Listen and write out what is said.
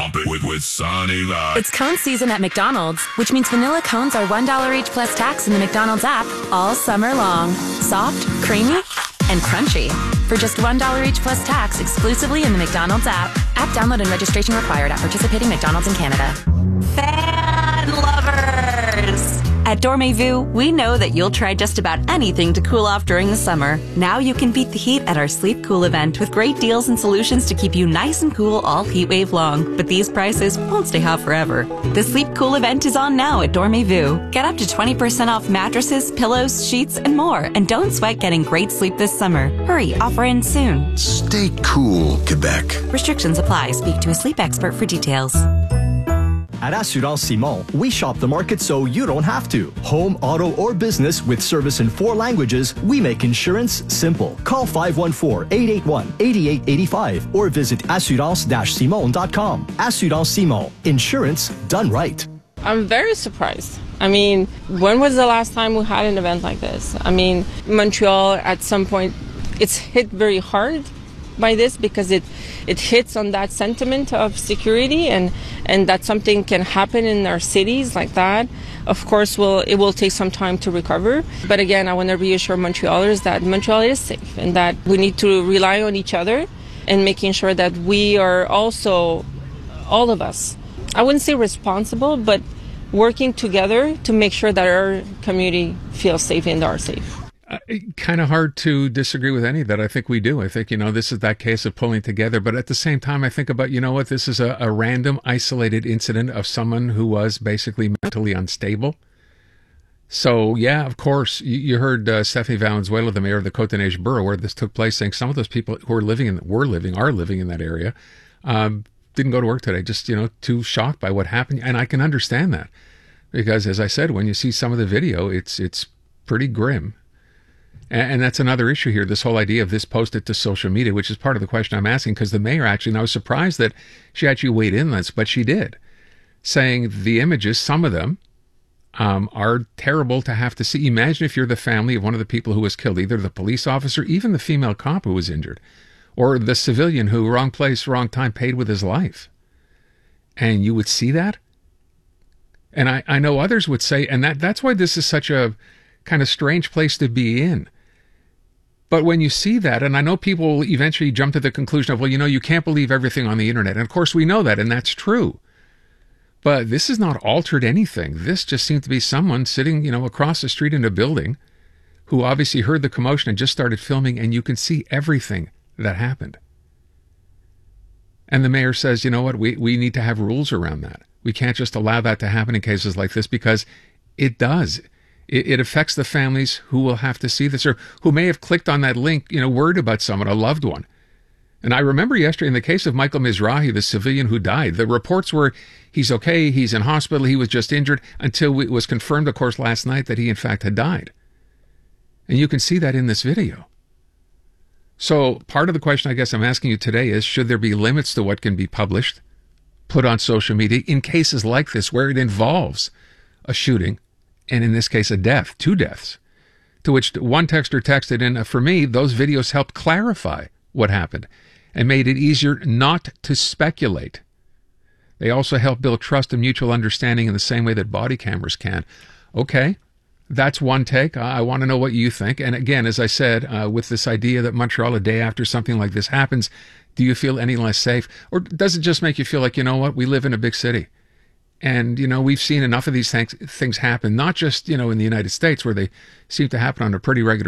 Pump it with Sunny Light. It's cone season at McDonald's, which means vanilla cones are $1 each plus tax in the McDonald's app all summer long. Soft, creamy, and crunchy. For just $1 each plus tax exclusively in the McDonald's app. App download and registration required at participating McDonald's in Canada. Fan lovers! At Dormez-vous, we know that you'll try just about anything to cool off during the summer. Now you can beat the heat at our Sleep Cool event with great deals and solutions to keep you nice and cool all heat wave long. But these prices won't stay hot forever. The Sleep Cool event is on now at Dormez-vous. Get up to 20% off mattresses, pillows, sheets, and more. And don't sweat getting great sleep this summer. Hurry, offer ends soon. Stay cool, Quebec. Restrictions apply. Speak to a sleep expert for details. At Assurance Simon, we shop the market so you don't have to. Home, auto, or business with service in 4 languages, we make insurance simple. Call 514-881-8885 or visit assurance-simon.com. Assurance Simon. Insurance done right. I'm very surprised. I mean, when was the last time we had an event like this? I mean, Montreal at some point, it's hit very hard by this because it hits on that sentiment of security and that something can happen in our cities like that. Of course, it will take some time to recover. But again, I want to reassure Montrealers that Montreal is safe and that we need to rely on each other and making sure that we are also, all of us, I wouldn't say responsible, but working together to make sure that our community feels safe and are safe. Kind of hard to disagree with any of that. I think we do. I think, this is that case of pulling together. But at the same time, I think about, this is a random, isolated incident of someone who was basically mentally unstable. So, yeah, of course, you heard Stephanie Valenzuela, the mayor of the Côte-des-Neiges borough, where this took place, saying some of those people who are living in that area, didn't go to work today, just, too shocked by what happened. And I can understand that because, as I said, when you see some of the video, it's pretty grim. And that's another issue here, this whole idea of this posted to social media, which is part of the question I'm asking, because the mayor actually, and I was surprised that she actually weighed in on this, but she did, saying the images, some of them, are terrible to have to see. Imagine if you're the family of one of the people who was killed, either the police officer, even the female cop who was injured, or the civilian who, wrong place, wrong time, paid with his life. And you would see that? And I know others would say, and that's why this is such a kind of strange place to be in. But when you see that, and I know people will eventually jump to the conclusion of, well, you can't believe everything on the internet. And of course we know that, and that's true. But this has not altered anything. This just seemed to be someone sitting, across the street in a building who obviously heard the commotion and just started filming, and you can see everything that happened. And the mayor says, you know what, we need to have rules around that. We can't just allow that to happen in cases like this because it does. It affects the families who will have to see this or who may have clicked on that link, worried about someone, a loved one. And I remember yesterday in the case of Michael Mizrahi, the civilian who died, the reports were he's okay, he's in hospital, he was just injured, until it was confirmed, of course, last night that he in fact had died. And you can see that in this video. So part of the question I guess I'm asking you today is, should there be limits to what can be published, put on social media in cases like this where it involves a shooting, and in this case, a death, 2 deaths, to which one texter texted in, for me, those videos helped clarify what happened and made it easier not to speculate. They also help build trust and mutual understanding in the same way that body cameras can. Okay, that's one take. I want to know what you think. And again, as I said, with this idea that Montreal, a day after something like this happens, do you feel any less safe? Or does it just make you feel like, what, we live in a big city? And, we've seen enough of these things happen, not just, in the United States where they seem to happen on a pretty regular